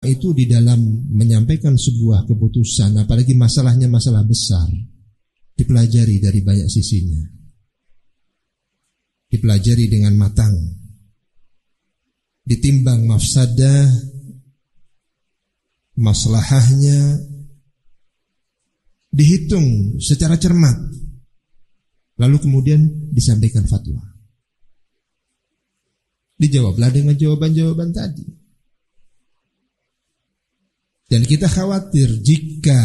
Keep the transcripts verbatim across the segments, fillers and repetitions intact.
itu di dalam menyampaikan sebuah keputusan, apalagi masalahnya masalah besar, dipelajari dari banyak sisinya, dipelajari dengan matang, ditimbang mafsadah, maslahahnya, dihitung secara cermat, lalu kemudian disampaikan fatwa. Dijawablah dengan jawaban-jawaban tadi. Dan kita khawatir jika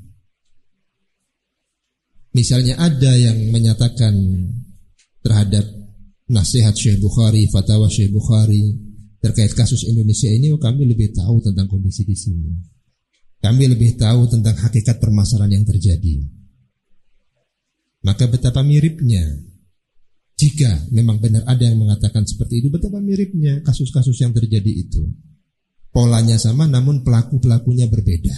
misalnya ada yang menyatakan terhadap nasihat Syekh Bukhari, fatwa Syekh Bukhari terkait kasus Indonesia ini, oh, kami lebih tahu tentang kondisi di sini. Kami lebih tahu tentang hakikat permasalahan yang terjadi. Maka betapa miripnya jika memang benar ada yang mengatakan seperti itu, betapa miripnya kasus-kasus yang terjadi itu. Polanya sama namun pelaku-pelakunya berbeda.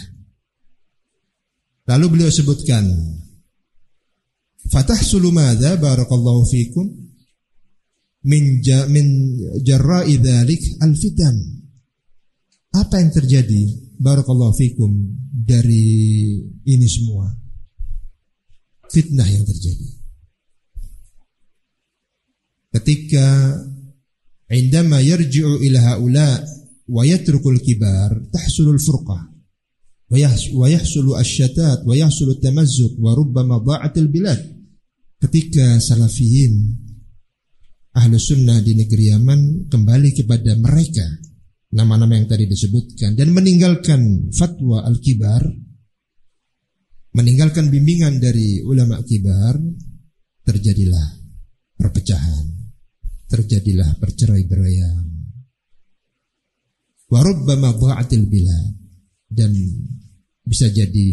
Lalu beliau sebutkan, fatahsulu madza barakallahu fikum min ja, min jarra'i dzalik alfitan. Apa yang terjadi barakallahu fikum dari ini semua? Fitnah yang terjadi. Ketika indama yarji'u ila haula wa yatrukul kibar tahsulul furqah wa yahsulu asyatat wa yahsulu tamazzuq wa rubbama dha'atil bilad. Ketika salafiyin ahlu sunnah di negeri Yaman kembali kepada mereka, nama-nama yang tadi disebutkan, dan meninggalkan fatwa al-kibar, meninggalkan bimbingan dari ulama kibar, terjadilah perpecahan, terjadilah perceraian, wa rubbama dha'atil bilad, dan bisa jadi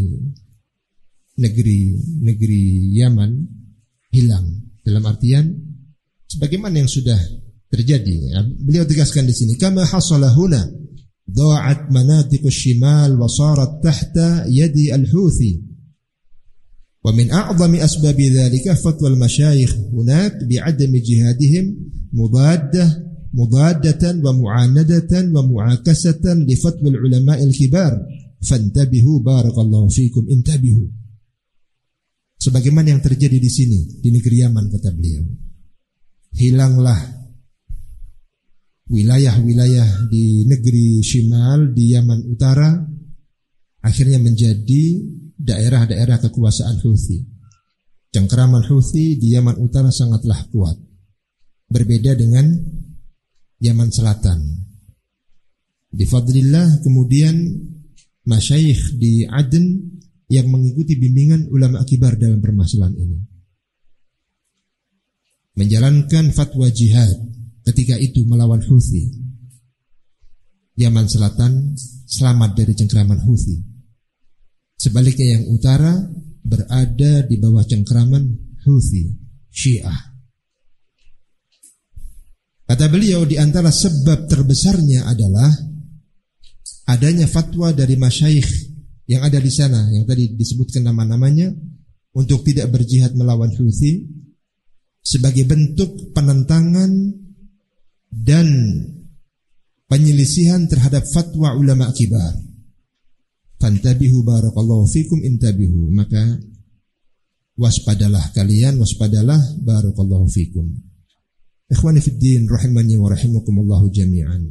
negeri-negeri Yaman hilang, dalam artian sebagaimana yang sudah terjadi. Beliau tegaskan di sini, kama hasala huna dha'at manatiqus shimal wa sarat tahta yadi al-Houthi. Wa min a'zami asbabi dhalika fatwa al-masyayikh hunak bi'adami jihadihim mudaddah mudaddatan wa mu'anadatan wa mu'akasatan li fatwa al-ulama al-kibar. Fantabihu barakallahu fikum, intabihu. Sebagaimana yang terjadi di sini di negeri Yaman, kata beliau. Hilanglah wilayah-wilayah di negeri Shimal, di Yaman Utara, akhirnya menjadi daerah-daerah kekuasaan Houthi. Cengkeraman Houthi di Yaman Utara sangatlah kuat, berbeda dengan Yaman Selatan. Bifadlillah kemudian masyayikh di Aden yang mengikuti bimbingan ulama kibar dalam permasalahan ini menjalankan fatwa jihad ketika itu melawan Houthi. Yaman Selatan selamat dari cengkeraman Houthi. Sebaliknya yang utara berada di bawah cengkeraman Houthi, Syiah. Kata beliau, di antara sebab terbesarnya adalah adanya fatwa dari masyayikh yang ada di sana, yang tadi disebutkan nama-namanya, untuk tidak berjihad melawan Houthi sebagai bentuk penentangan dan penyelisihan terhadap fatwa ulama kibar. Fantabihu barakallahu fikum, intabihu. Maka waspadalah kalian, waspadalah barakallahu fikum. Ikhwani fid din rahimani wa rahimakumullahu jami'an.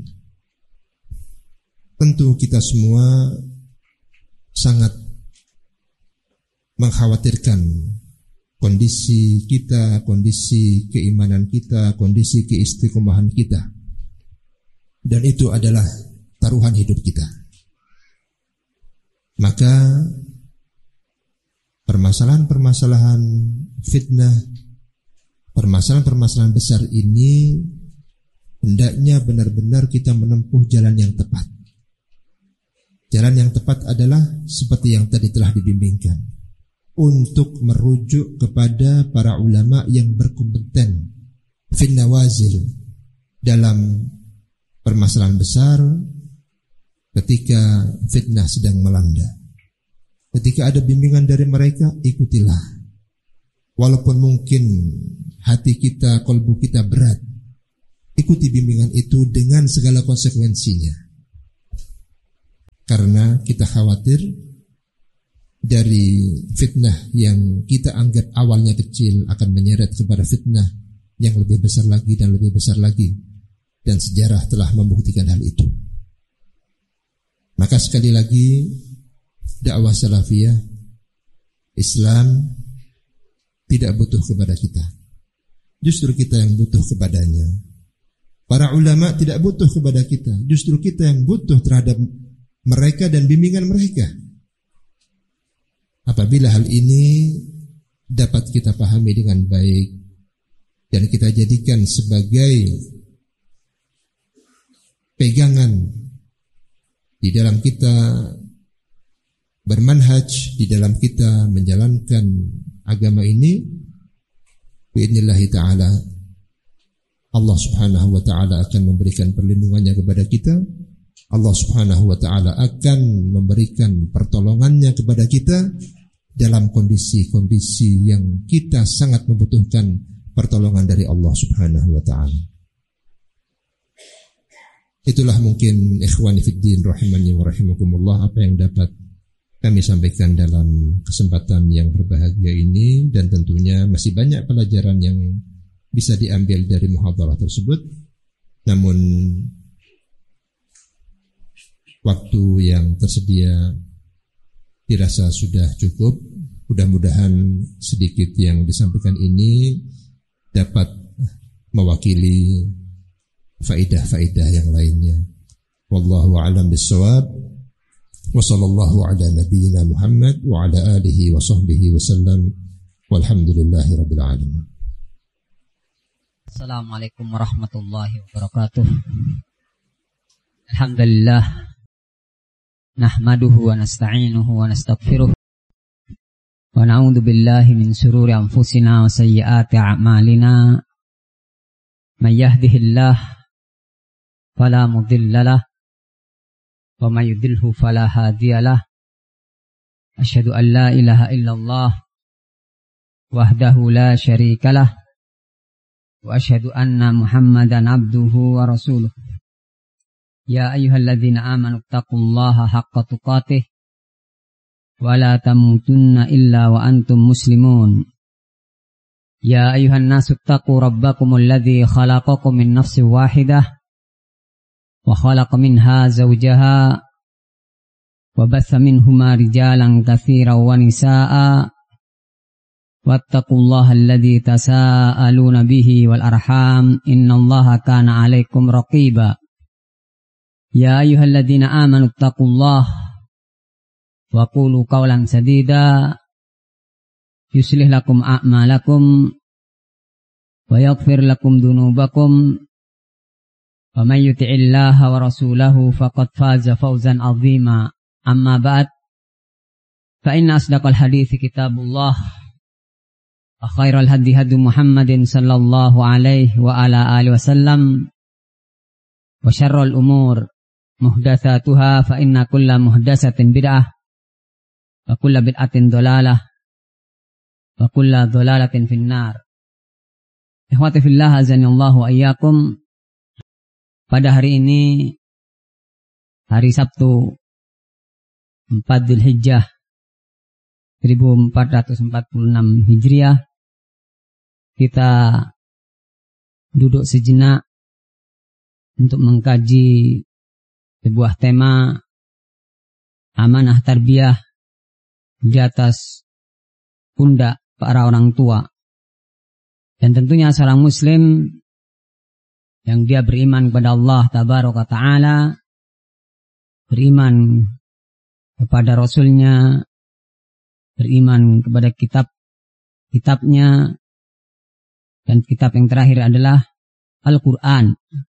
Tentu kita semua sangat mengkhawatirkan kondisi kita, kondisi keimanan kita, kondisi keistiqomahan kita. Dan itu adalah taruhan hidup kita. Maka permasalahan-permasalahan fitnah, permasalahan-permasalahan besar ini hendaknya benar-benar kita menempuh jalan yang tepat. Jalan yang tepat adalah seperti yang tadi telah dibimbingkan, untuk merujuk kepada para ulama yang berkompeten fin nawazil, dalam permasalahan besar ketika fitnah sedang melanda. Ketika ada bimbingan dari mereka, ikutilah. Walaupun mungkin hati kita, kolbu kita berat, ikuti bimbingan itu dengan segala konsekuensinya. karena kita khawatir dari fitnah yang kita anggap awalnya kecil akan menyeret kepada fitnah yang lebih besar lagi dan lebih besar lagi, dan sejarah telah membuktikan hal itu. Maka sekali lagi, dakwah salafiyah Islam tidak butuh kepada kita, justru kita yang butuh kepadanya. Para ulama tidak butuh kepada kita, justru kita yang butuh terhadap mereka dan bimbingan mereka. Apabila hal ini dapat kita pahami dengan baik dan kita jadikan sebagai pegangan di dalam kita bermanhaj, di dalam kita menjalankan agama ini, bi'idznillah ta'ala Allah subhanahu wa ta'ala akan memberikan perlindungannya kepada kita. Allah subhanahu wa ta'ala akan memberikan pertolongannya kepada kita dalam kondisi-kondisi yang kita sangat membutuhkan pertolongan dari Allah subhanahu wa ta'ala. Itulah mungkin ikhwani fiddin rahimani wa rahimakumullah apa yang dapat kami sampaikan dalam kesempatan yang berbahagia ini, dan tentunya masih banyak pelajaran yang bisa diambil dari muhadharah tersebut. Namun waktu yang tersedia dirasa sudah cukup. Mudah-mudahan sedikit yang disampaikan ini dapat mewakili faidah-faidah yang lainnya. Wallahu a'lam bissawab. Wa sallallahu ala nabiyyina Muhammad wa ala alihi wa sahbihi wa sallam. Walhamdulillahi rabbil alamin. Assalamualaikum warahmatullahi wabarakatuh. Alhamdulillah, nahmaduhu wa nasta'inuhu wa nastaghfiruh wa na'udzu billahi min shururi anfusina wa sayyiati a'malina. May yahdihillahu fala mudilla lahu wa may yudlilhu fala hadiyalah. Asyhadu an la ilaha illallah wahdahu la syarika lah wa asyhadu anna Muhammadan abduhu wa rasuluh. Ya ayyuhalladzina amanu taqullaha haqqa tuqatih wa la tamutunna illa wa antum muslimun. Ya ayyuhan nasu taqu rabbakumul ladzi khalaqakum min nafsin wahidah wa khalaqa minha zawjaha wa batha minhuma rijalan katsiran wa nisaa'a wattaqullaha alladzi tasaaluna bihi wal arham innallaha kana 'alaikum raqiba. Ya ayyuhalladzina amanu taqullaha wa qulu qawlan sadida yuslih lakum a'malakum wa yaghfir lakum dhunubakum wa may yuti'illaha wa rasulahu faqad faza fawzan 'azima. Amma ba'd, fa inna asdaqal hadithi kitabullah wa khairal hadi hadi Muhammadin sallallahu alaihi wa ala alihi wasallam wa syarrul umur muhdatsatuha fa inna kulla muhdatsatin bid'ah wa kulla bid'atin dhalalah wa kulla dhalalatin finnar. Ikhwati fillah azanillahu wa iyyakum. Pada hari ini, hari Sabtu empat Dzulhijjah seribu empat ratus empat puluh enam Hijriah, kita duduk sejenak untuk mengkaji sebuah tema amanah tarbiyah di atas pundak para orang tua. Dan tentunya seorang muslim yang dia beriman kepada Allah tabaraka ta'ala, beriman kepada Rasulnya, beriman kepada kitab-kitabnya, dan kitab yang terakhir adalah Al-Quran,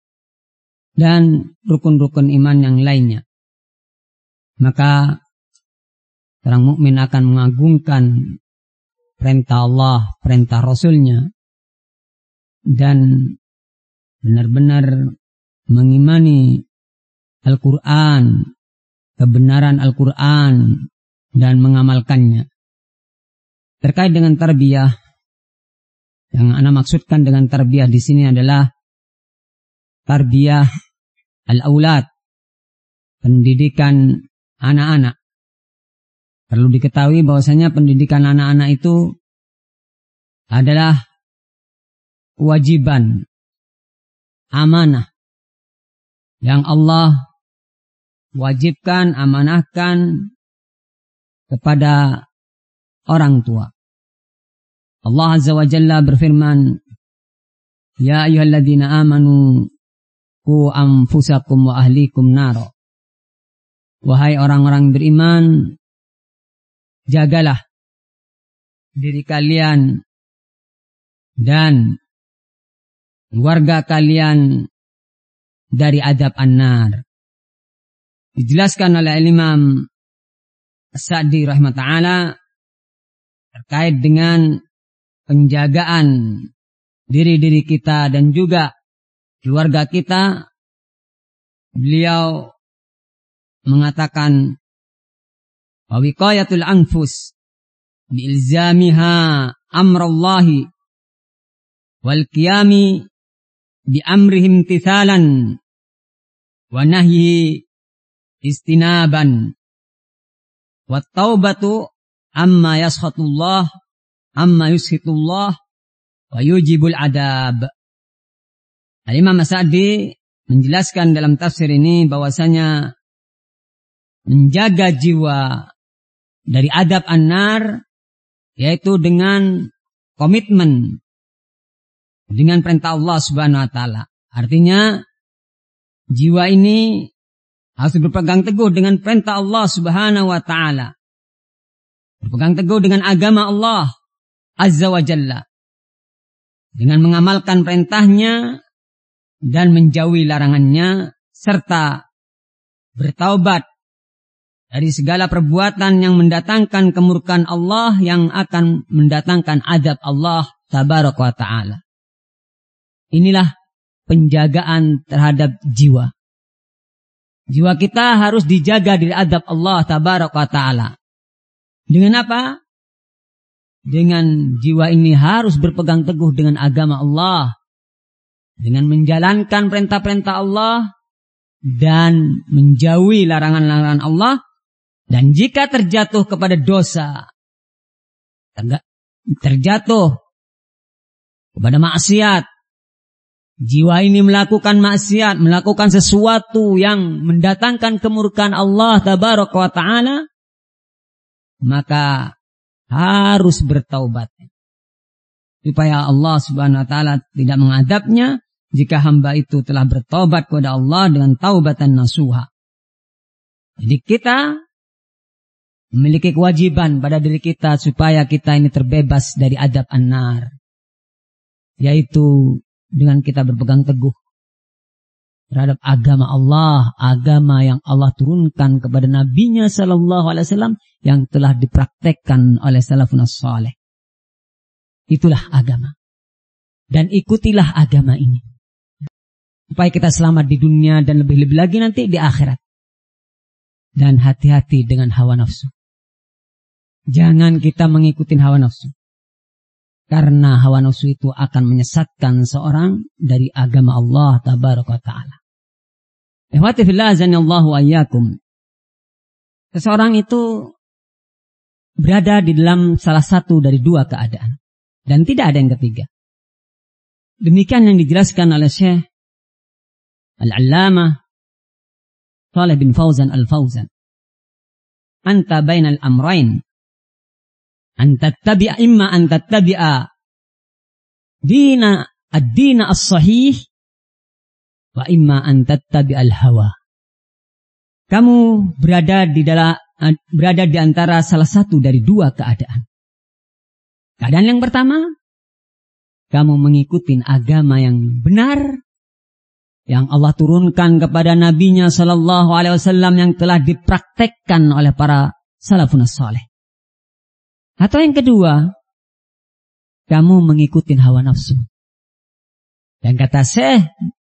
dan rukun-rukun iman yang lainnya. Maka seorang mukmin akan mengagungkan perintah Allah, perintah Rasulnya, dan benar-benar mengimani Al-Quran, kebenaran Al-Quran, dan mengamalkannya. Terkait dengan tarbiyah, yang ana maksudkan dengan tarbiyah di sini adalah tarbiyah al-aulad, pendidikan anak-anak. Perlu diketahui bahwasanya pendidikan anak-anak itu adalah kewajiban, amanah yang Allah wajibkan, amanahkan kepada orang tua. Allah Azza wa Jalla berfirman, Ya ayyuhalladzina amanu qu anfusakum wa ahlikum naro. Wahai orang-orang beriman, jagalah diri kalian dan keluarga kalian dari adab an-nar. Dijelaskan oleh Imam As-Sa'di rahimahullah ta'ala terkait dengan penjagaan diri-diri kita dan juga keluarga kita. Beliau mengatakan wa wiqayatul anfus biilzamiha amrallahi wal qiyami bi amrihim imtithalan wa nahyi istinaban wat taubatu amma yaskhatullah amma yushitullah wa yujibul adab. Imam As-Sa'di menjelaskan dalam tafsir ini bahwasanya menjaga jiwa dari adab an-nar yaitu dengan komitmen dengan perintah Allah Subhanahu wa taala. Artinya jiwa ini harus berpegang teguh dengan perintah Allah Subhanahu wa taala. Berpegang teguh dengan agama Allah Azza wa Jalla. Dengan mengamalkan perintahnya dan menjauhi larangannya serta bertaubat dari segala perbuatan yang mendatangkan kemurkaan Allah yang akan mendatangkan adab Allah Tabaraka wa ta'ala. Inilah penjagaan terhadap jiwa. Jiwa kita harus dijaga dari adab Allah Tabaraka wa ta'ala. Dengan apa? Dengan jiwa ini harus berpegang teguh dengan agama Allah. Dengan menjalankan perintah-perintah Allah dan menjauhi larangan-larangan Allah. Dan jika terjatuh kepada dosa, terjatuh kepada maksiat, jiwa ini melakukan maksiat, melakukan sesuatu yang mendatangkan kemurkaan Allah Tabaraka wa ta'ala, maka harus bertaubat. Supaya Allah Subhanahu wa ta'ala tidak mengadabnya jika hamba itu telah bertaubat kepada Allah dengan taubatan nasuha. Jadi kita memiliki kewajiban pada diri kita supaya kita ini terbebas dari adab an-nar. Yaitu dengan kita berpegang teguh terhadap agama Allah, agama yang Allah turunkan kepada Nabi-Nya sallallahu alaihi wasallam yang telah dipraktekkan oleh salafun saleh. Itulah agama. Dan ikutilah agama ini. Supaya kita selamat di dunia dan lebih-lebih lagi nanti di akhirat. Dan hati-hati dengan hawa nafsu. Jangan kita mengikuti hawa nafsu. Karena hawa nafsu itu akan menyesatkan seorang dari agama Allah Tabaraka wa ta'ala. Ikhwati fillah azanillahu ayyakum. Seseorang itu berada di dalam salah satu dari dua keadaan. Dan tidak ada yang ketiga. Demikian yang dijelaskan oleh Syekh Al-Allamah Shalih bin Fauzan Al-Fauzan. Anta bainal amrain. Anta tabi'a imma anta tabi'a dina ad-dina as-sahih wa imma anta tabi'al hawa. Kamu berada di dalam berada di antara salah satu dari dua keadaan. Keadaan yang pertama, kamu mengikuti agama yang benar yang Allah turunkan kepada Nabi-Nya sallallahu alaihi wasallam yang telah dipraktekkan oleh para salafun saleh. Atau yang kedua, kamu mengikuti hawa nafsu. Dan kata Syekh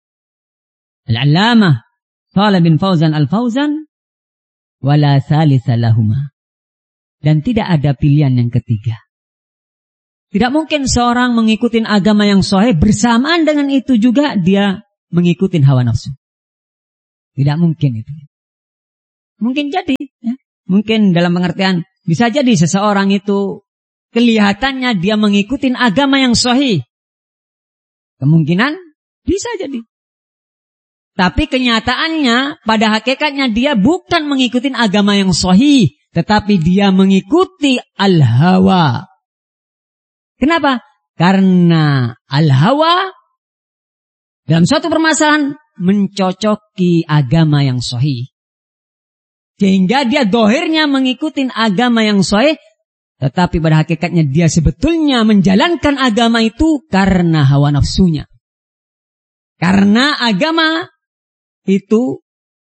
Al-Allamah Shalih bin Fauzan Al-Fauzan, wala thalitha lahuma. Dan tidak ada pilihan yang ketiga. Tidak mungkin seorang mengikuti agama yang sahih bersamaan dengan itu juga dia mengikuti hawa nafsu. Tidak mungkin itu. Mungkin jadi Mungkin dalam pengertian, bisa jadi seseorang itu kelihatannya dia mengikuti agama yang sahih. Kemungkinan bisa jadi. Tapi kenyataannya, pada hakikatnya dia bukan mengikuti agama yang sahih, tetapi dia mengikuti al-hawa. Kenapa? Karena al-hawa dalam suatu permasalahan mencocoki agama yang sahih. Sehingga dia dohirnya mengikuti agama yang sahih, tetapi pada hakikatnya dia sebetulnya menjalankan agama itu karena hawa nafsunya. Karena agama itu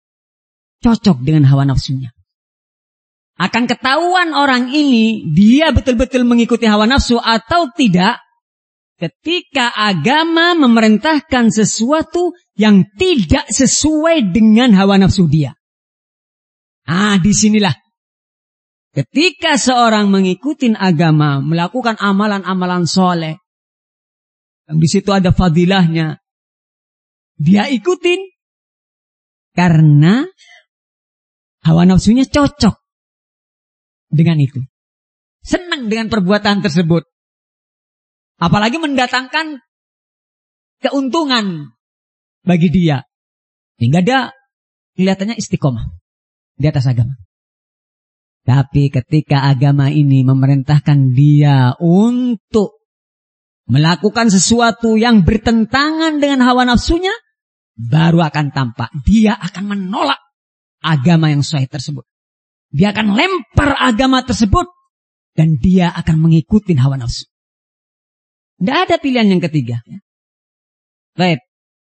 cocok dengan hawa nafsunya. Akan ketahuan orang ini dia betul-betul mengikuti hawa nafsu atau tidak ketika agama memerintahkan sesuatu yang tidak sesuai dengan hawa nafsu dia. Ah, disinilah ketika seorang mengikuti agama, melakukan amalan-amalan soleh, yang di situ ada fadilahnya, dia ikutin karena hawa nafsunya cocok dengan itu. Senang dengan perbuatan tersebut. Apalagi mendatangkan keuntungan bagi dia. Sehingga dia kelihatannya istiqomah di atas agama. Tapi ketika agama ini memerintahkan dia untuk melakukan sesuatu yang bertentangan dengan hawa nafsunya, baru akan tampak dia akan menolak agama yang sahih tersebut. Dia akan lempar agama tersebut dan dia akan mengikuti hawa nafsu. Tidak ada pilihan yang ketiga. Baik.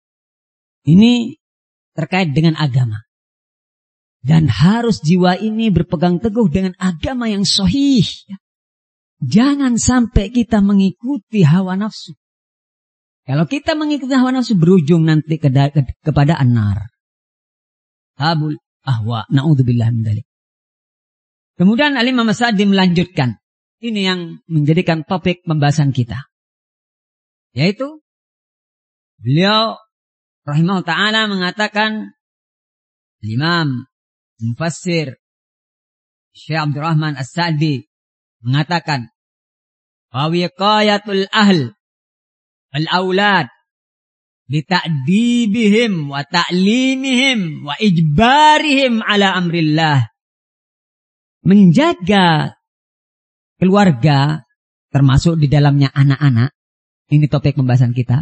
Ini terkait dengan agama. Dan harus jiwa ini berpegang teguh dengan agama yang sahih. Jangan sampai kita mengikuti hawa nafsu. Kalau kita mengikuti hawa nafsu berujung nanti ke, ke, kepada an-nar. Habul ahwa. Na'udzubillah min dzalik. Kemudian Al-Imam As-Sa'di melanjutkan. Ini yang menjadikan topik pembahasan kita. Yaitu beliau rahimahullah ta'ala mengatakan, Imam Mufassir Syekh Abdurrahman As-Sa'di mengatakan, Wawiqayatul ahl al-aulad bita'dibihim wa ta'limihim wa ijbarihim ala amrillah. Menjaga keluarga, termasuk di dalamnya anak-anak, ini topik pembahasan kita,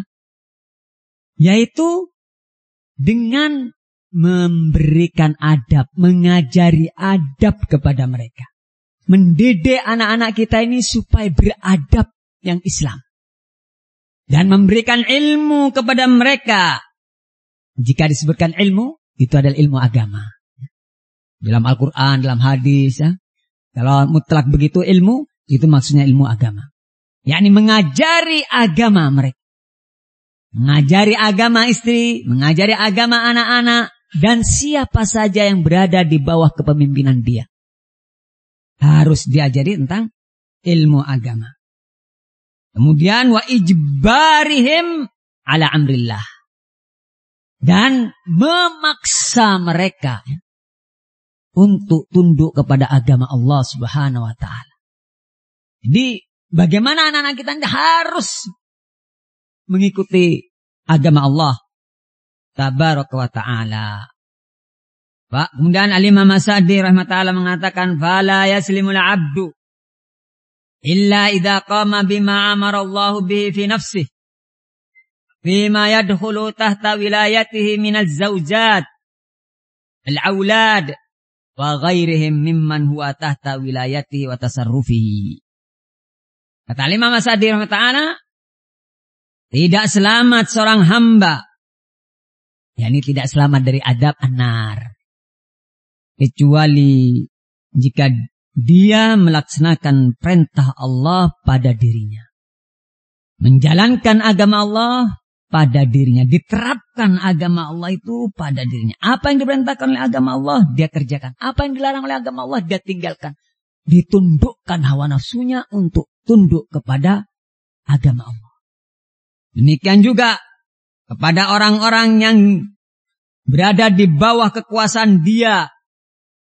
yaitu dengan memberikan adab, mengajari adab kepada mereka. Mendidik anak-anak kita ini supaya beradab yang Islam. Dan memberikan ilmu kepada mereka. Jika disebutkan ilmu, itu adalah ilmu agama. Dalam Al-Quran, dalam hadis. Ya. Kalau mutlak begitu ilmu, itu maksudnya ilmu agama. yakni mengajari agama mereka. Mengajari agama istri, mengajari agama anak-anak, dan siapa saja yang berada di bawah kepemimpinan dia. Harus diajari tentang ilmu agama. Kemudian wa ijbarihim ala amrillah. Dan memaksa mereka ya, untuk tunduk kepada agama Allah Subhanahu wa taala. Jadi bagaimana anak-anak kita harus mengikuti agama Allah Tabaraka wa ta'ala. Pak, kemudian Al-Imam As-Sa'di rahimahullah mengatakan fala yaslimul 'abdu illa idza qama bima amara Allah bihi fi nafsihi fima yadkhulu tahta wilayatihi minaz zawjat al-aulad wa ghairihim mimman huwa tahta wilayatihi wa tasarrufihi. Kata Al-Imam As-Sa'di rahimahullah, tidak selamat seorang hamba, yakni tidak selamat dari adab an-nar, kecuali jika dia melaksanakan perintah Allah pada dirinya, menjalankan agama Allah pada dirinya, diterapkan agama Allah itu pada dirinya. Apa yang diperintahkan oleh agama Allah dia kerjakan, apa yang dilarang oleh agama Allah dia tinggalkan. Ditundukkan hawa nafsunya untuk tunduk kepada agama Allah. Demikian juga kepada orang-orang yang berada di bawah kekuasaan dia,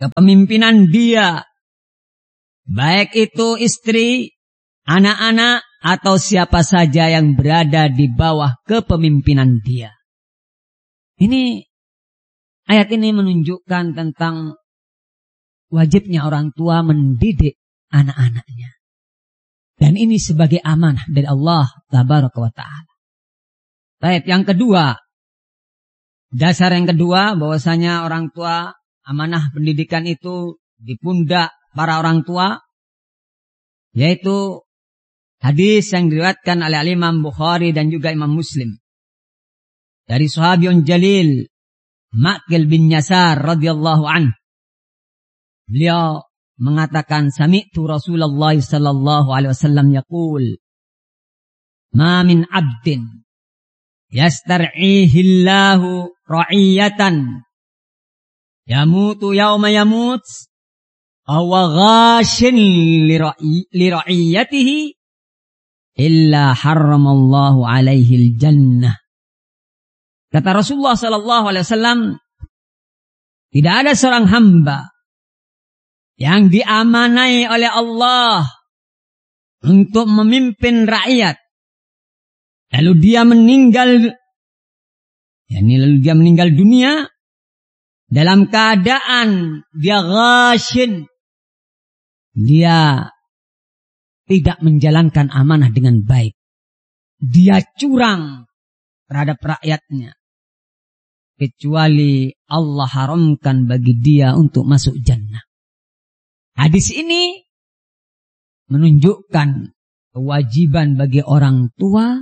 kepemimpinan dia, baik itu istri, anak-anak, atau siapa saja yang berada di bawah kepemimpinan dia. Ini, ayat ini menunjukkan tentang wajibnya orang tua mendidik anak-anaknya. Dan ini sebagai amanah dari Allah Tabaraka wa Ta'ala. Baik, yang kedua, dasar yang kedua bahwasanya orang tua, amanah pendidikan itu di pundak para orang tua, yaitu hadis yang diriwayatkan oleh Imam Bukhari dan juga Imam Muslim dari sahabiyun jalil Ma'qil bin Yasar radhiyallahu anhu. Beliau mengatakan, sami'tu Rasulullah sallallahu alaihi wasallam yaqul, ma min 'abdin yastar'ihi Allahu ra'iyatan yamutu yawma yamut aw ghashin li ra'iyatihi illa harramallahu alaihi al-jannah. Kata Rasulullah sallallahu alaihi wasallam, tidak ada seorang hamba yang diamanai oleh Allah untuk memimpin rakyat, lalu dia meninggal, yakni lalu dia meninggal dunia dalam keadaan dia ghashin, dia tidak menjalankan amanah dengan baik, dia curang terhadap rakyatnya, kecuali Allah haramkan bagi dia untuk masuk jannah. Hadis ini menunjukkan kewajiban bagi orang tua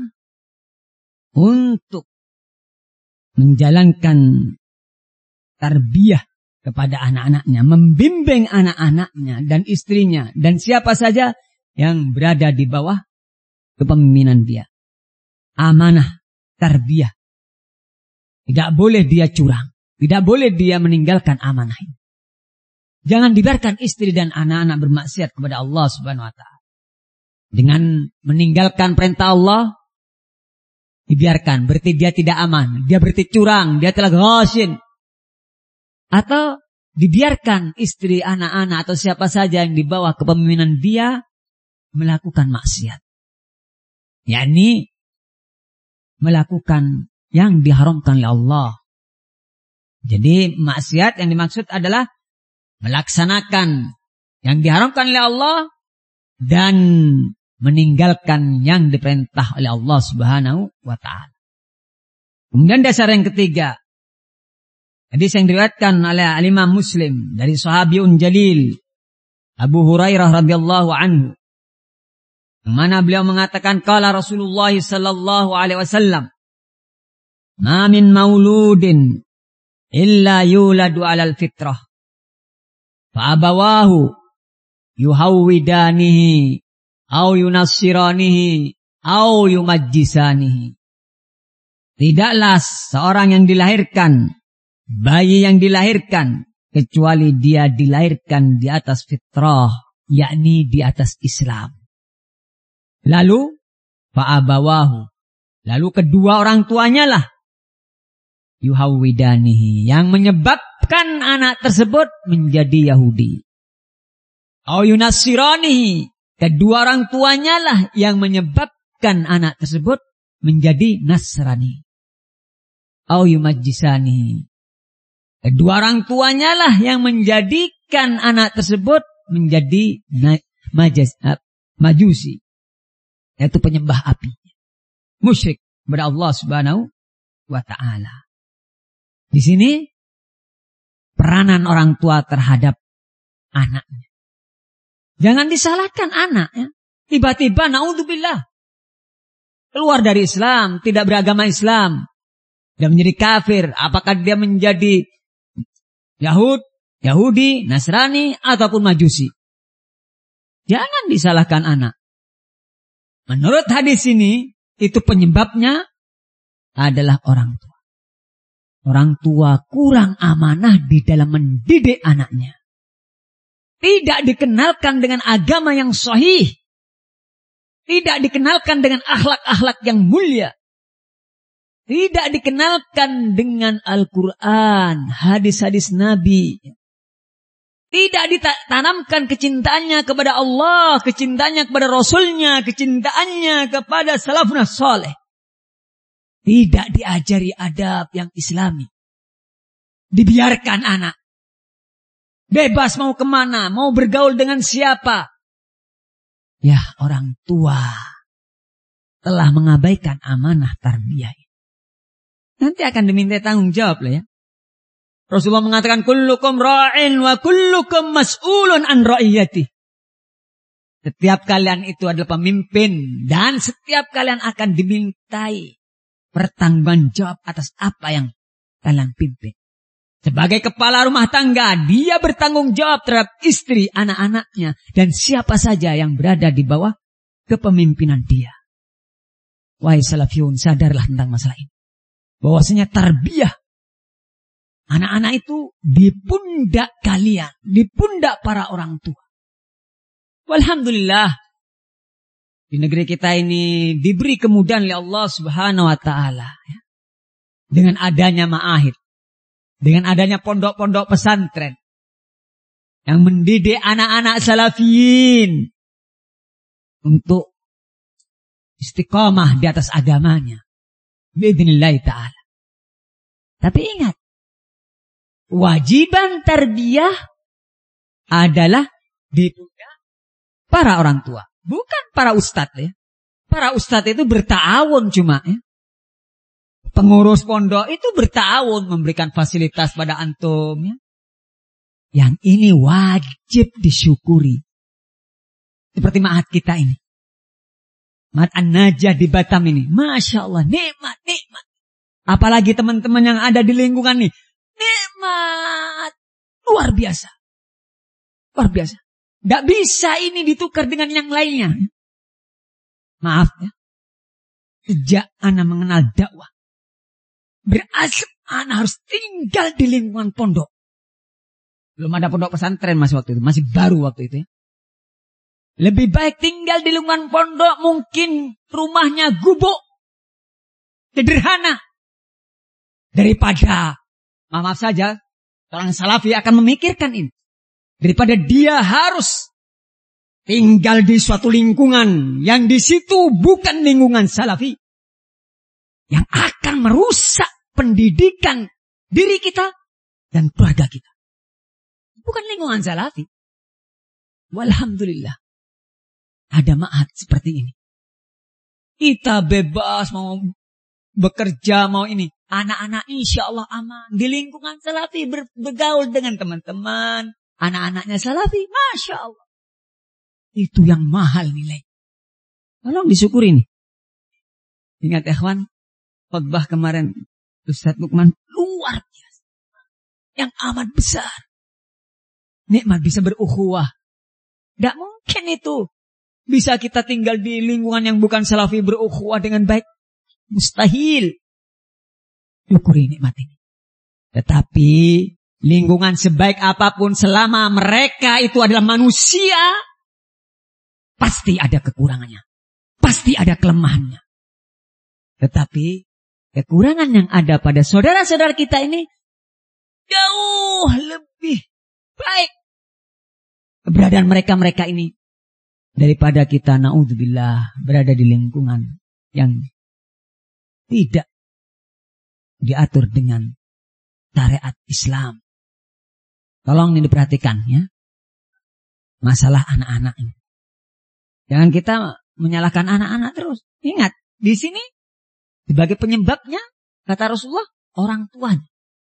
untuk menjalankan tarbiyah kepada anak-anaknya, membimbing anak-anaknya dan istrinya dan siapa saja yang berada di bawah kepemimpinan dia. Amanah tarbiyah. Tidak boleh dia curang, tidak boleh dia meninggalkan amanah ini. Jangan dibiarkan istri dan anak-anak bermaksiat kepada Allah Subhanahu wa Ta'ala. Dengan meninggalkan perintah Allah, dibiarkan, berarti dia tidak aman, dia berarti curang, dia telah ghashin. Atau dibiarkan istri, anak-anak atau siapa saja yang di bawah kepemimpinan dia melakukan maksiat. yakni melakukan yang diharamkan oleh Allah. Jadi maksiat yang dimaksud adalah melaksanakan yang diharamkan oleh Allah dan meninggalkan yang diperintah oleh Allah Subhanahu wa taala. Kemudian dasar yang ketiga, hadis yang diriwayatkan oleh Imam Muslim dari sahabiun jalil Abu Hurairah radhiyallahu anhu, yang mana beliau mengatakan qala Rasulullah sallallahu alaihi wasallam, "Ma min mauludin illa yuladu 'alal fitrah fa abawahu yuhawwidanihi au yunassiranihi au yumajjisanihi." Tidaklah seorang yang dilahirkan, bayi yang dilahirkan, kecuali dia dilahirkan di atas fitrah, yakni di atas Islam. Lalu fa'abawahu, lalu kedua orang tuanya lah yuhawwidanihi, yang menyebabkan anak tersebut menjadi Yahudi. Au yunassiranihi, kedua orang tuanya lah yang menyebabkan anak tersebut menjadi Nasrani. Au yumajjisanihi, kedua orang tuanya lah yang menjadikan anak tersebut menjadi majas, majusi, yaitu penyembah api, musyrik kepada Allah Subhanahu wa taala. Di sini peranan orang tua terhadap anaknya. Jangan disalahkan anak, ya. Tiba-tiba naudzubillah keluar dari Islam, tidak beragama Islam, dia menjadi kafir. Apakah dia menjadi Yahud, Yahudi, Nasrani, ataupun Majusi? Jangan disalahkan anak. Menurut hadis ini, itu penyebabnya adalah orang tua. Orang tua kurang amanah di dalam mendidik anaknya. Tidak dikenalkan dengan agama yang sahih. Tidak dikenalkan dengan akhlak-akhlak yang mulia. Tidak dikenalkan dengan Al-Quran, hadis-hadis Nabi. Tidak ditanamkan kecintaannya kepada Allah, kecintaannya kepada Rasulnya, kecintaannya kepada salafun saleh. Tidak diajari adab yang islami. Dibiarkan anak. Bebas mau kemana, mau bergaul dengan siapa. Ya, orang tua telah mengabaikan amanah tarbiyah. Nanti akan diminta tanggung jawab lah ya. Rasulullah mengatakan kullukum ra'in wa kullukum mas'ulun an ra'iyati. Setiap kalian itu adalah pemimpin dan setiap kalian akan dimintai pertanggungan jawab atas apa yang kalian pimpin. Sebagai kepala rumah tangga, dia bertanggung jawab terhadap istri, anak-anaknya dan siapa saja yang berada di bawah kepemimpinan dia. Wahai salafiyun, sadarlah tentang masalah ini. Bahwasanya tarbiyah anak-anak itu di pundak kalian, di pundak para orang tua. Walhamdulillah, di negeri kita ini diberi kemudahan oleh Allah Subhanahu wa taala ya. Dengan adanya ma'ahid, dengan adanya pondok-pondok pesantren yang mendidik anak-anak salafiyin untuk istiqamah di atas agamanya. Bi'idznillah ta'ala. Tapi ingat, wajiban tarbiyah adalah di pundak para orang tua, bukan para ustadz ya. Para ustadz itu bertawun cuma ya. Pengurus pondok itu bertawun memberikan fasilitas pada antum ya. Yang ini wajib disyukuri. Seperti ma'had kita ini. Ma'had An-Najah di Batam ini. Masya Allah, nikmat, nikmat. Apalagi teman-teman yang ada di lingkungan ini. Nikmat. Luar biasa. Luar biasa. Tidak bisa ini ditukar dengan yang lainnya. Maaf ya. Sejak ana mengenal dakwah. Berasal ana harus tinggal di lingkungan pondok. Belum ada pondok pesantren masih waktu itu. Masih baru waktu itu ya. Lebih baik tinggal di lingkungan pondok. Mungkin rumahnya gubuk. Sederhana. Daripada maaf saja, orang salafi akan memikirkan ini. Daripada dia harus tinggal di suatu lingkungan yang di situ bukan lingkungan salafi. Yang akan merusak pendidikan diri kita dan keluarga kita. Bukan lingkungan salafi. Walhamdulillah. Ada ma'had seperti ini. Kita bebas mau bekerja, mau ini. Anak-anak insya Allah aman. Di lingkungan salafi ber, bergaul dengan teman-teman. Anak-anaknya salafi. Masya Allah. Itu yang mahal nilai. Tolong disyukuri nih. Ingat ikhwan. Khutbah kemarin. Ustaz Lukman. Luar biasa. Yang amat besar. Nikmat bisa berukhuwah. Tidak mungkin itu. Bisa kita tinggal di lingkungan yang bukan salafi berukhuwah dengan baik. Mustahil. Syukuri nikmat ini. Tetapi lingkungan sebaik apapun selama mereka itu adalah manusia, pasti ada kekurangannya. Pasti ada kelemahannya. Tetapi kekurangan yang ada pada saudara-saudara kita ini jauh lebih baik keberadaan mereka-mereka ini daripada kita naudzubillah berada di lingkungan yang tidak diatur dengan syariat Islam. Tolong ini diperhatikan ya. Masalah anak-anak ini. Jangan kita menyalahkan anak-anak terus. Ingat, di sini sebagai penyebabnya kata Rasulullah orang tuanya.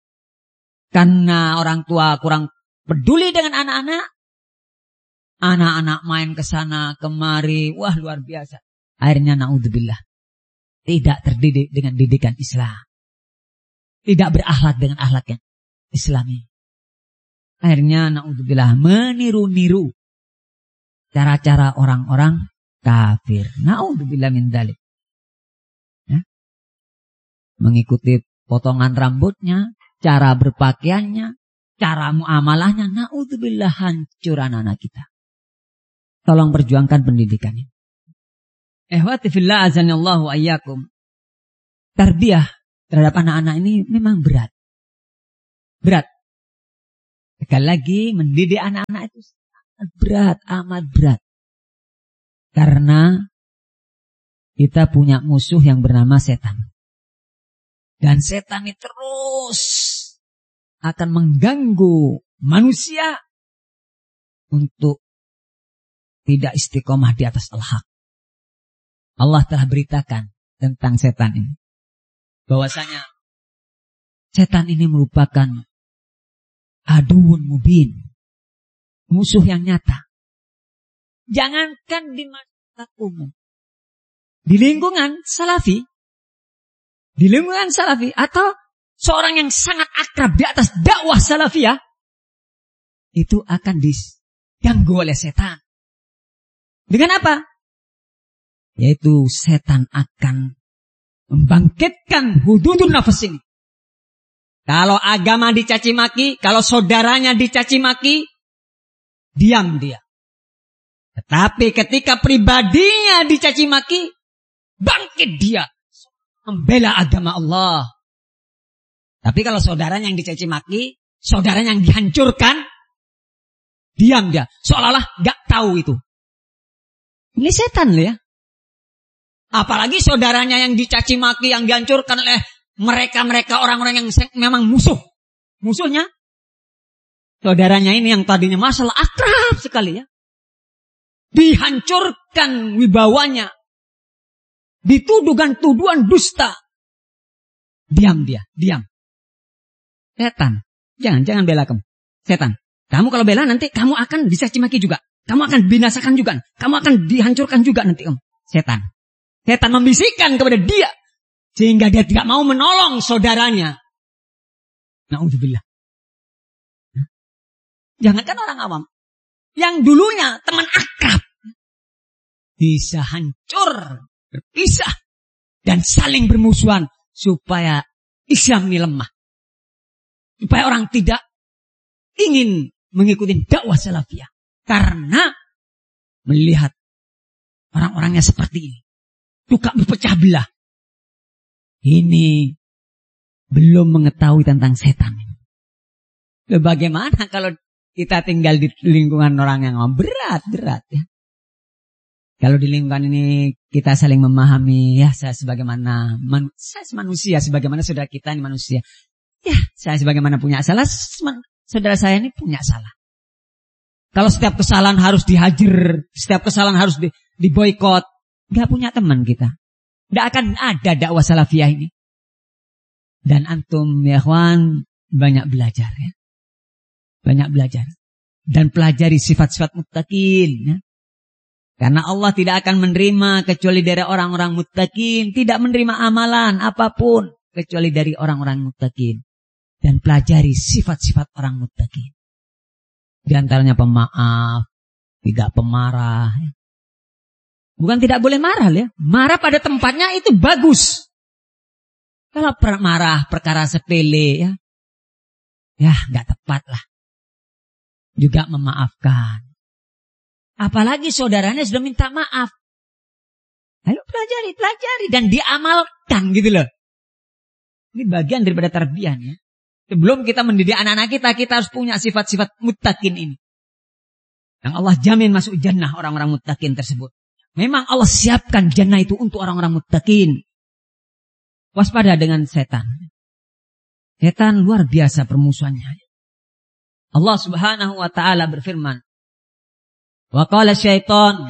Karena orang tua kurang peduli dengan anak-anak, anak-anak main ke sana kemari, wah luar biasa. Akhirnya naudzubillah tidak terdidik dengan didikan Islam. Tidak berakhlak dengan akhlak yang Islami. Akhirnya naudzubillah meniru-niru cara-cara orang-orang kafir. Naudzubillah min dzalik. Ya. Mengikuti potongan rambutnya, cara berpakaiannya, cara muamalahnya. Naudzubillah hancur anak-anak kita. Tolong perjuangkan pendidikan ini. Ehwati fillah azanillahu ayyakum. Tarbiyah terhadap anak-anak ini memang berat. Berat. Sekali lagi, mendidik anak-anak itu sangat berat, amat berat. Karena kita punya musuh yang bernama setan. Dan setan ini terus akan mengganggu manusia untuk tidak istiqomah di atas al-haq. Allah telah beritakan tentang setan ini. Bahwasanya setan ini merupakan aduun mubin. Musuh yang nyata. Jangankan di masyarakat umum. Di lingkungan salafi. Di lingkungan salafi. Atau seorang yang sangat akrab di atas dakwah salafiyah. Itu akan diganggu oleh setan. Dengan apa? Yaitu setan akan membangkitkan hududun nafas ini. Kalau agama dicaci maki, kalau saudaranya dicaci maki, diam dia. Tetapi ketika pribadinya dicaci maki, bangkit dia. Membela agama Allah. Tapi kalau saudaranya yang dicaci maki, saudaranya yang dihancurkan, diam dia. Seolah-olah gak tahu itu. Ini setan loh ya. Apalagi saudaranya yang dicaci maki, yang dihancurkan oleh mereka-mereka orang-orang yang memang musuh. Musuhnya. Saudaranya ini yang tadinya masalah akrab sekali ya. Dihancurkan wibawanya. Dituduhkan tuduhan dusta. Diam dia, diam. Setan. Jangan, jangan bela kamu. Setan. Kamu kalau bela nanti kamu akan dicaci maki juga. Kamu akan binasakan juga. Kamu akan dihancurkan juga nanti kamu. Setan. Setan membisikkan kepada dia. Sehingga dia tidak mau menolong saudaranya. Na'udzubillah. Jangankan orang awam. Yang dulunya teman akrab. Bisa hancur. Berpisah. Dan saling bermusuhan. Supaya Islam ini lemah. Supaya orang tidak ingin mengikuti dakwah salafiyah. Karena melihat orang-orangnya seperti ini. Suka berpecah belah. Ini belum mengetahui tentang setan. Bagaimana kalau kita tinggal di lingkungan orang yang berat, berat ya. Kalau di lingkungan ini kita saling memahami, ya saya sebagaimana man, saya manusia, sebagaimana saudara kita ini manusia. Ya saya sebagaimana punya salah, saudara saya ini punya salah. Kalau setiap kesalahan harus dihajar, setiap kesalahan harus di, diboikot, gak punya teman kita. Tidak akan ada dakwah salafiyah ini. Dan antum ya kawan banyak belajar ya. Banyak belajar. Dan pelajari sifat-sifat muttaqin ya. Karena Allah tidak akan menerima kecuali dari orang-orang muttaqin. Tidak menerima amalan apapun kecuali dari orang-orang muttaqin. Dan pelajari sifat-sifat orang muttaqin. Di antaranya pemaaf, tidak pemarah ya. Bukan tidak boleh marah ya. Marah pada tempatnya itu bagus. Kalau marah perkara sepele ya. Ya gak tepat lah. Juga memaafkan. Apalagi saudaranya sudah minta maaf. Ayo pelajari, pelajari. Dan diamalkan gitu loh. Ini bagian daripada tarbiyah ya. Sebelum kita mendidik anak-anak kita, kita harus punya sifat-sifat muttaqin ini. Yang Allah jamin masuk jannah orang-orang muttaqin tersebut. Memang Allah siapkan jannah itu untuk orang-orang muttaqin. Waspada dengan setan. Setan luar biasa permusuhannya. Allah Subhanahu wa taala berfirman, wa qala syaitan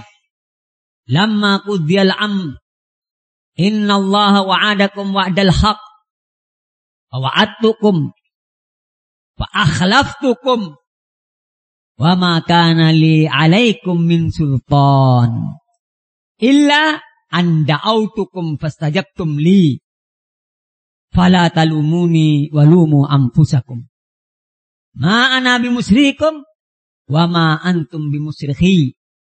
lamma qudiyal am innallaha wa'adakum wa'dal haq wa wa'adtukum wa akhlaftukum wa ma kana li 'alaikum min sultan illa an da'autukum fastajabtum li fala talumuni walumu anfusakum ma ana bimusrikum wa ma antum bimusrikhi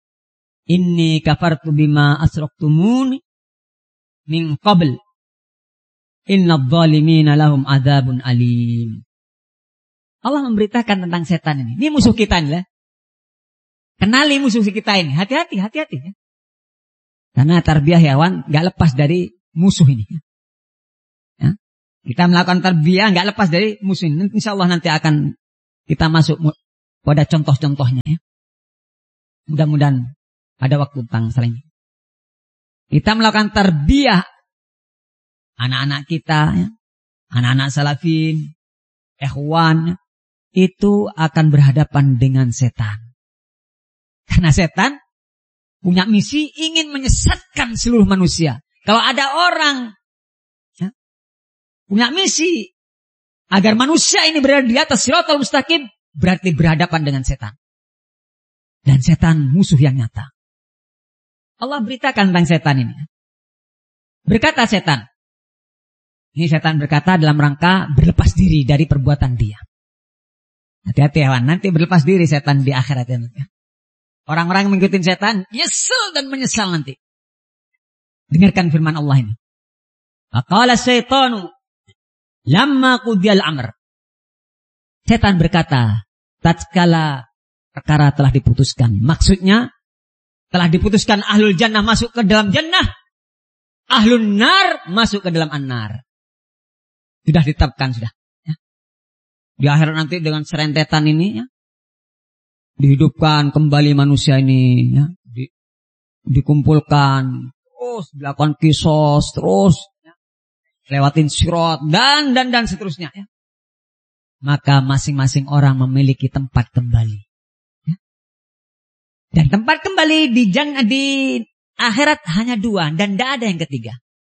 inni kafartu bima asraktumuni min qabl innadh dhalimina lahum adzabun alim. Allah memberitakan tentang setan ini. Ini musuh kita nih lah. Kenali musuh kita ini. Hati-hati, hati-hati ya. Karena tarbiyah hewan gak lepas dari musuh ini. Ya. Kita melakukan tarbiyah gak lepas dari musuh ini. Insya Allah nanti akan kita masuk pada contoh-contohnya ya. Mudah-mudahan ada waktu tentang selain kita melakukan tarbiyah anak-anak kita, ya. Anak-anak salafin, ikhwan, itu akan berhadapan dengan setan. Karena setan punya misi ingin menyesatkan seluruh manusia. Kalau ada orang ya, punya misi agar manusia ini berada di atas siratal mustaqim, berarti berhadapan dengan setan. Dan setan musuh yang nyata. Allah beritakan tentang setan ini. Berkata setan. Ini setan berkata dalam rangka berlepas diri dari perbuatan dia. Hati-hati ya, nanti berlepas diri setan di akhirat ya. Orang-orang yang mengikuti setan nyesel dan menyesal nanti. Dengarkan firman Allah ini. Faqala syaitanu lamma qudiyal amr. Setan berkata, tatkala perkara telah diputuskan. Maksudnya, telah diputuskan ahlul jannah masuk ke dalam jannah, ahlun nar masuk ke dalam an-nar. Sudah ditetapkan sudah. Ya. Di akhirat nanti dengan serentetan ini, ya, dihidupkan kembali manusia ini, ya, di, dikumpulkan, terus dilakukan kisos, terus ya, lewatin sirat dan dan dan seterusnya. Ya. Maka masing-masing orang memiliki tempat kembali. Dan tempat kembali di jannah di akhirat hanya dua dan tidak ada yang ketiga.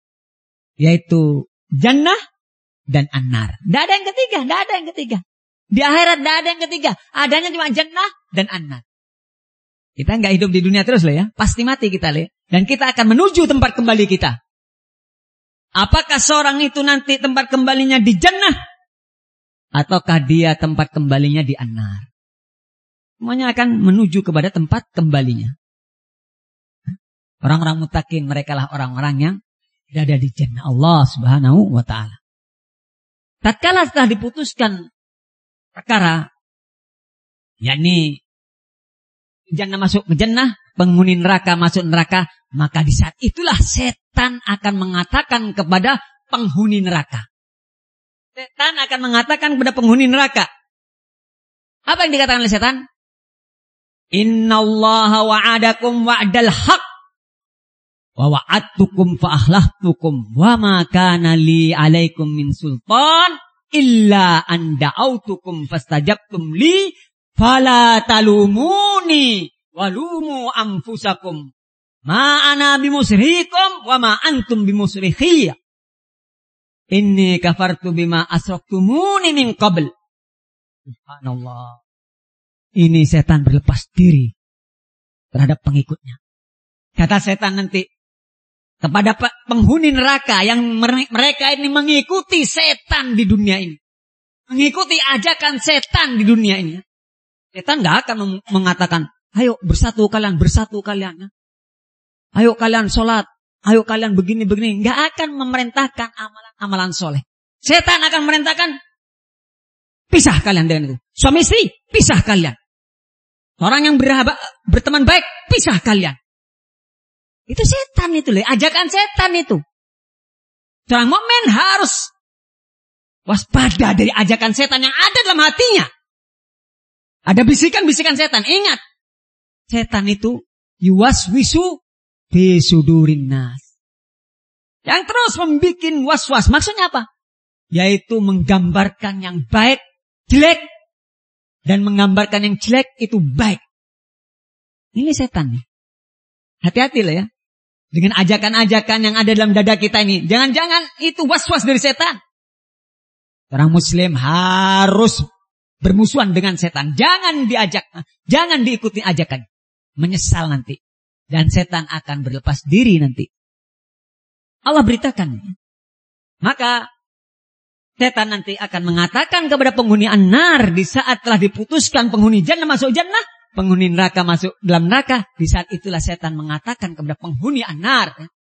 Yaitu jannah dan an-nar. Tidak ada yang ketiga, tidak ada yang ketiga. Di akhirat tidak ada yang ketiga. Adanya cuma jannah dan an-nar. Kita nggak hidup di dunia terus lah ya. Pasti mati kita lah. Dan kita akan menuju tempat kembali kita. Apakah seorang itu nanti tempat kembalinya di jannah? Ataukah dia tempat kembalinya di an-nar? Semuanya akan menuju kepada tempat kembalinya. Orang-orang muttaqin, mereka lah orang-orang yang berada di jannah Allah subhanahu wa ta'ala. Tatkala setelah diputuskan perkara, yakni jannah masuk ke jannah, penghuni neraka masuk neraka, maka di saat itulah setan akan mengatakan kepada penghuni neraka. Setan akan mengatakan kepada penghuni neraka. Apa yang dikatakan oleh setan? Innallaha wa'adakum wa'dal haq wa wa'adtukum fa akhlaftukum wa ma kana li 'alaikum min sultan illa an da'autukum fastajabtum li fala talumuni walumu anfusakum ma ana bimusrihikum wa ma antum bimusrikhiya inni kafartu bima asraktumuni min qabl. Subhanallah. Ini setan berlepas diri terhadap pengikutnya. Kata setan nanti kepada penghuni neraka yang mereka ini mengikuti setan di dunia ini. Mengikuti ajakan setan di dunia ini. Setan gak akan mengatakan, ayo bersatu kalian, bersatu kalian. Ayo kalian sholat, ayo kalian begini-begini. Gak akan memerintahkan amalan-amalan soleh. Setan akan memerintahkan, pisah kalian dengan itu. Suami istri, pisah kalian. Orang yang berhaba, berteman baik, pisah kalian. Itu setan itu, le. Ajakan setan itu. Seorang mukmin harus waspada dari ajakan setan yang ada dalam hatinya. Ada bisikan-bisikan setan. Ingat, setan itu yuwaswisu fi sudurin nas. Yang terus membuat was-was. Maksudnya apa? Yaitu menggambarkan yang baik jelek dan menggambarkan yang jelek itu baik. Ini setan nih. Hati-hati lah ya. Dengan ajakan-ajakan yang ada dalam dada kita ini. Jangan-jangan itu was-was dari setan. Orang muslim harus bermusuhan dengan setan. Jangan diajak, jangan diikuti ajakan. Menyesal nanti. Dan setan akan berlepas diri nanti. Allah beritakan. Maka setan nanti akan mengatakan kepada penghuni an-nar di saat telah diputuskan penghuni jannah masuk jannah, penghuni neraka masuk dalam neraka. Di saat itulah setan mengatakan kepada penghuni an-nar,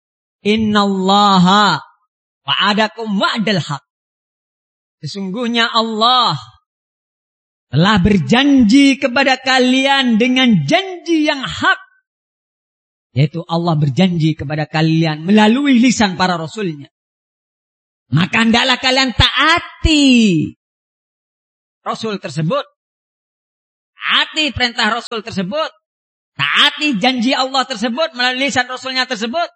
Innallaha wa'adakum wa'dal haq. Sesungguhnya Allah telah berjanji kepada kalian dengan janji yang hak. Yaitu Allah berjanji kepada kalian melalui lisan para rasulnya. Maka hendaklah kalian taati Rasul tersebut. taati perintah Rasul tersebut, taati janji Allah tersebut melalui lisan Rasulnya tersebut.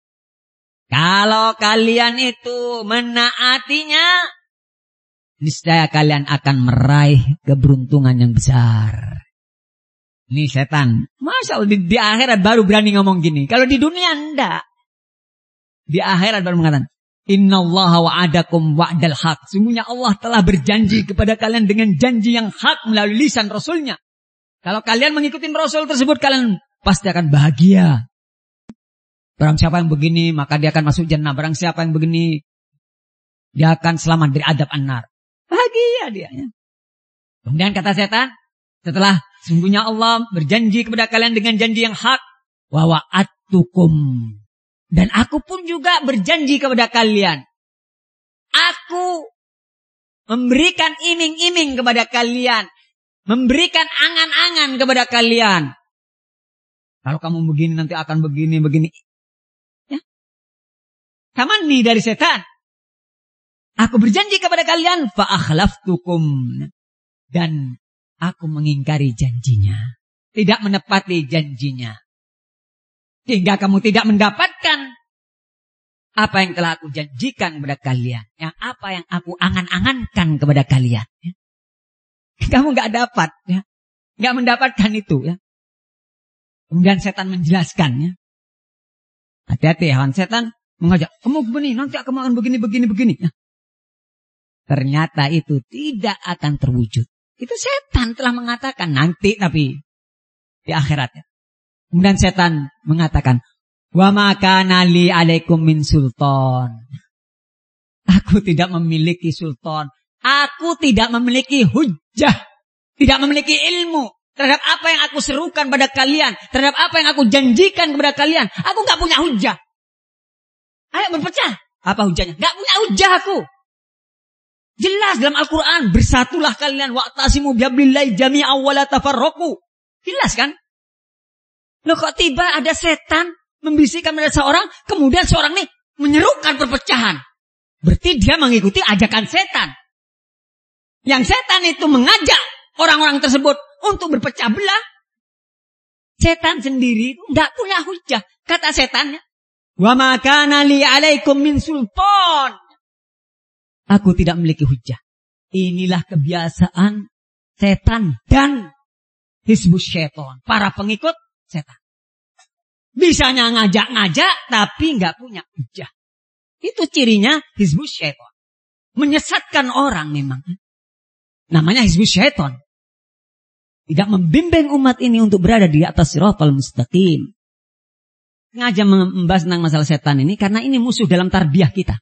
Kalau kalian itu menaatinya, niscaya kalian akan meraih keberuntungan yang besar. Ini setan. Masya Allah, di, di akhirat baru berani ngomong gini. Kalau di dunia enggak. Di akhirat baru mengatakan, Innallaha wa'adakum wa'dal haq. Sungguhnya Allah telah berjanji kepada kalian dengan janji yang hak melalui lisan Rasulnya. Kalau kalian mengikuti Rasul tersebut, kalian pasti akan bahagia. Barang siapa yang begini, maka dia akan masuk jannah. Barang siapa yang begini, dia akan selamat dari adab an-nar. Bahagia dia. Ya. Kemudian kata setan, setelah sungguhnya Allah berjanji kepada kalian dengan janji yang hak, wa wa'adtukum, dan aku pun juga berjanji kepada kalian. Aku memberikan iming-iming kepada kalian, memberikan angan-angan kepada kalian. Kalau kamu begini nanti akan begini begini. Ya. Kamu nih dari setan. Aku berjanji kepada kalian, fa akhlaftukum, dan aku mengingkari janjinya. Tidak menepati janjinya. Hingga kamu tidak mendapatkan apa yang telah aku janjikan kepada kalian. Yang apa yang aku angan-angankan kepada kalian. Ya. Kamu gak dapat. Ya. Gak mendapatkan itu. Ya. Kemudian setan menjelaskan. Ya. Hati-hati ya, setan mengajak. Kamu begini, nanti kamu akan begini, begini, begini. Ya. Ternyata itu tidak akan terwujud. Itu setan telah mengatakan nanti tapi di akhiratnya. Kemudian setan mengatakan, wa ma kana li alaikum min sultan. Aku tidak memiliki sultan. Aku tidak memiliki hujjah. Tidak memiliki ilmu terhadap apa yang aku serukan pada kalian. Terhadap apa yang aku janjikan kepada kalian. Aku gak punya hujjah. Ayo berpecah. Apa hujjahnya? Gak punya hujjah aku. Jelas dalam Al-Quran, bersatulah kalian, wa'tasimu bihablillahi jami'an wa la tafarraqu. Jelas kan? Loh kok tiba ada setan membisikkan pada seorang, kemudian seorang ini menyerukan perpecahan. Berarti dia mengikuti ajakan setan. Yang setan itu mengajak orang-orang tersebut untuk berpecah belah. Setan sendiri tidak punya hujah. Kata setannya, wa ma kana li alaikum min sultan. Aku tidak memiliki hujah. Inilah kebiasaan setan dan hizbus syaitan. Para pengikut setan. Bisanya ngajak-ngajak tapi nggak punya hujah. Itu cirinya hizbus syaitan. Menyesatkan orang memang. Namanya hizbus syaitan. Tidak membimbing umat ini untuk berada di atas siratal mustaqim. Ngajak membahas tentang masalah setan ini karena ini musuh dalam tarbiyah kita.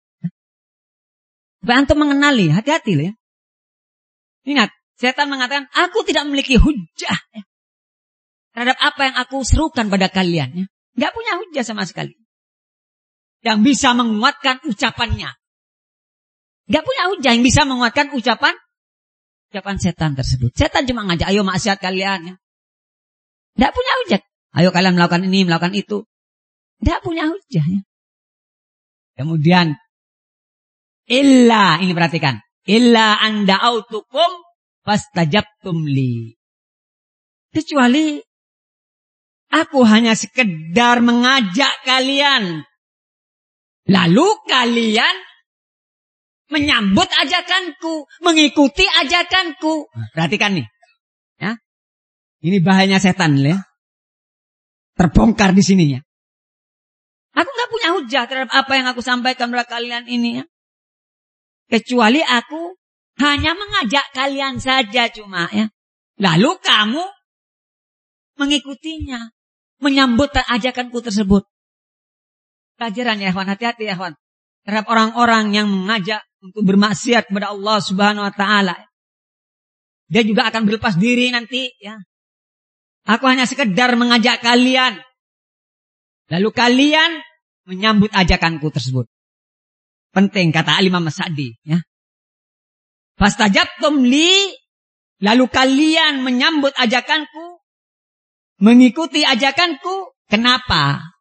Supaya antum mengenali, hati-hati loh ya. Ingat, setan mengatakan, aku tidak memiliki hujah ya, terhadap apa yang aku serukan pada kalian. Ya. Gak punya hujah sama sekali. Yang bisa menguatkan ucapannya. Gak punya hujah yang bisa menguatkan ucapan ucapan setan tersebut. Setan cuma ngajak, ayo maksiat kalian. Ya. Gak punya hujah. Ayo kalian melakukan ini, melakukan itu. Gak punya hujah. Ya. Kemudian, Illa, ini perhatikan. Illa anda autukum fastajabtum li. Kecuali aku hanya sekedar mengajak kalian. Lalu kalian menyambut ajakanku, mengikuti ajakanku. Perhatikan nih. Ya. Ini bahayanya setan ya. Terbongkar di sininya. Aku gak punya hujah terhadap apa yang aku sampaikan kepada kalian ini ya. Kecuali aku hanya mengajak kalian saja cuma ya. Lalu kamu mengikutinya. Menyambut ajakanku tersebut. Pelajaran ya kawan, hati-hati ya kawan. Terhadap orang-orang yang mengajak untuk bermaksiat kepada Allah subhanahu wa ta'ala. Dia juga akan berlepas diri nanti ya. Aku hanya sekedar mengajak kalian. Lalu kalian menyambut ajakanku tersebut. Penting kata Al-Imam As-Sa'di ya. Fastajabtum li, lalu kalian menyambut ajakanku, mengikuti ajakanku. Kenapa?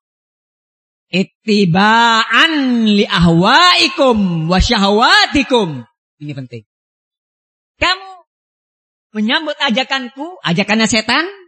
Ittiba'an li ahwaikum wa syahwatikum. Ini penting. Kamu menyambut ajakanku, ajakannya setan,